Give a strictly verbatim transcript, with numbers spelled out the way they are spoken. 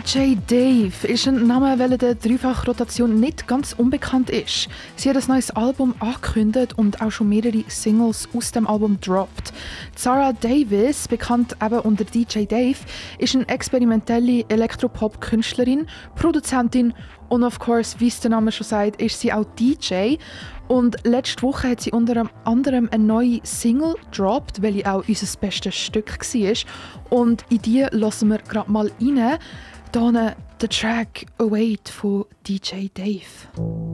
J Dave ist ein Name, weil der Dreifach-Rotation nicht ganz unbekannt ist. Sie hat ein neues Album angekündigt und auch schon mehrere Singles aus dem Album droppt. Zara Davis, bekannt eben unter D J Dave, ist eine experimentelle Elektropop-Künstlerin, Produzentin und of course, wie es der Name schon sagt, ist sie auch D J. Und letzte Woche hat sie unter anderem eine neue Single gedroppt, welche auch unser bestes Stück war. Und in die lassen wir gerade mal rein. Hier der Track «Await» von D J Dave.